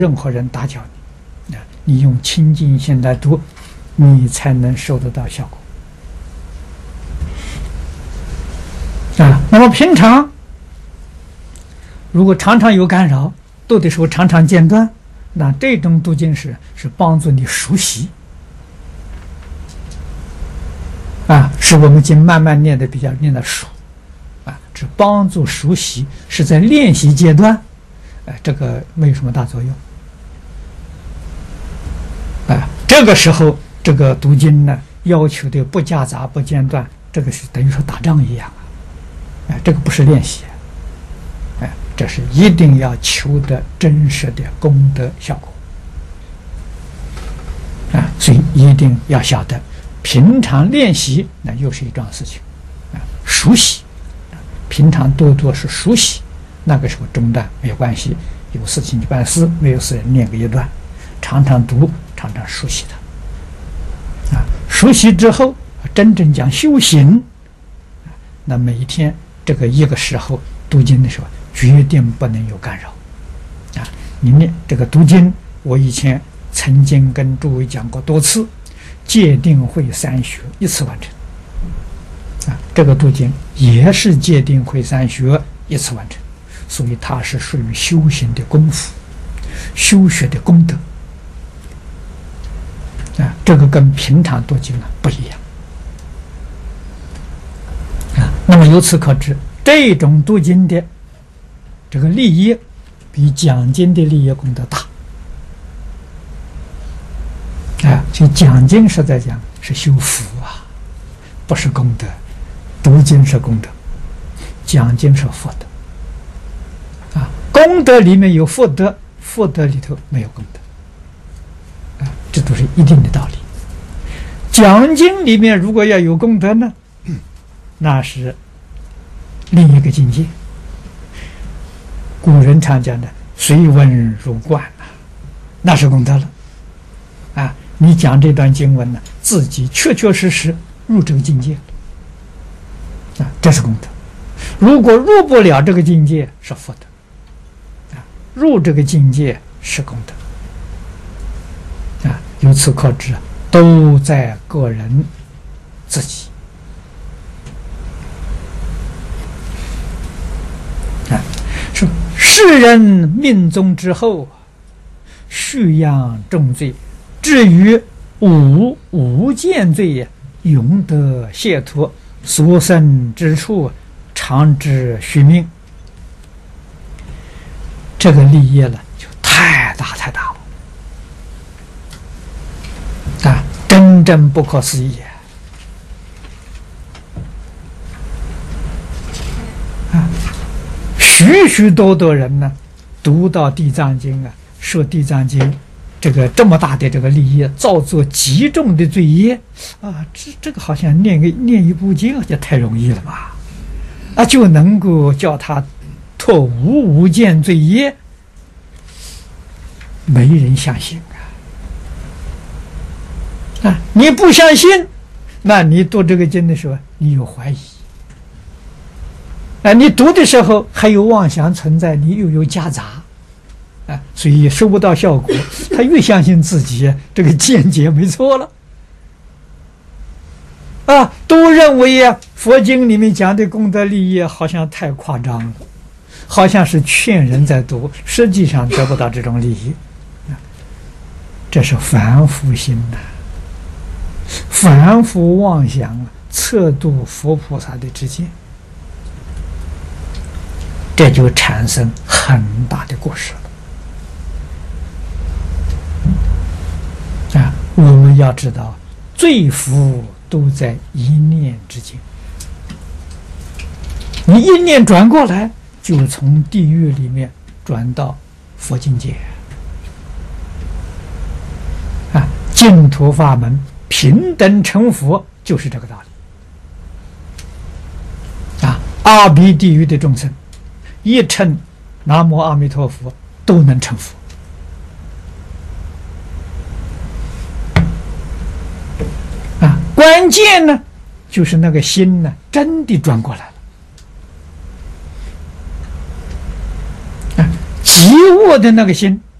任何人打搅你，你用清净心来读，你才能收得到效果。那么平常如果常常有干扰，读的时候常常间断，那这种读经是帮助你熟悉，使我们经慢慢念的比较念得熟，是帮助熟悉，是在练习阶段，这个没有什么大作用。这个时候这个读经呢，要求的不夹杂不间断，这个是等于说打仗一样这个不是练习，这是一定要求得真实的功德效果所以一定要晓得，平常练习那又是一桩事情熟悉，平常多多是熟悉，那个时候中断没有关系，有事情就办事，没有事念个一段，常常读，常常熟悉它熟悉之后真正讲修行，那每一天这个一个时候读经的时候决定不能有干扰你念这个读经，我以前曾经跟诸位讲过多次，戒定慧三学一次完成这个读经也是戒定慧三学一次完成，所以它是属于修行的功夫，修学的功德这个跟平常读经不一样那么由此可知，这种读经的这个利益比讲经的利益功德大所以讲经实在讲是修福不是功德，读经是功德，讲经是福德功德里面有福德，福德里头没有功德这都是一定的道理。讲经里面如果要有功德呢，那是另一个境界。古人常讲的随文入观那是功德了你讲这段经文呢，自己确确实实入这个境界这是功德。如果入不了这个境界是福德入这个境界是功德由此可知都在个人自己说世人命终之后续养重罪，至于无间罪永得解脱，所生之处常知续命。这个利益了就太大太大了真正不可思议许许多多人呢读到地藏经说地藏经这么大的这个利益，造作极重的罪业这个好像念一部经就太容易了吧就能够叫他脱无间罪业，没人相信你不相信，那你读这个经的时候你有怀疑你读的时候还有妄想存在，你又有夹杂所以收不到效果，他越相信自己这个见解没错了都认为佛经里面讲的功德利益好像太夸张了，好像是劝人在读，实际上得不到这种利益这是凡夫心凡夫妄想测度佛菩萨的知见，这就产生很大的过失了我们要知道，罪福都在一念之间，你一念转过来，就从地狱里面转到佛境界净土法门平等成佛，就是这个道理阿鼻地狱的众生一称南无阿弥陀佛都能成佛关键呢就是那个心呢真的转过来了极恶的那个心